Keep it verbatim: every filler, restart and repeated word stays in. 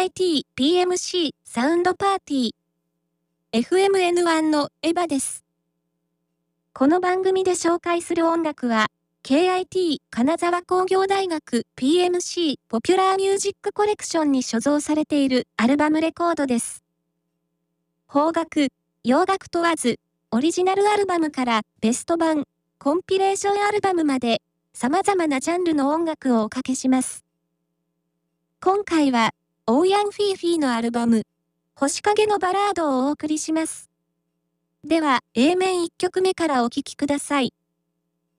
ーアイティー、ピーエムシー、サウンドパーティー。エフエムエヌワン のエヴァです。この番組で紹介する音楽は、ケーアイティー 金沢工業大学 ピーエムシー ポピュラーミュージックコレクションに所蔵されているアルバムレコードです。邦楽、洋楽問わず、オリジナルアルバムからベスト版、コンピレーションアルバムまで、様々なジャンルの音楽をおかけします。今回は、オーヤンフィーフィーのアルバム、星影のバラードをお送りします。では、エーめんいっきょくめからお聴きください。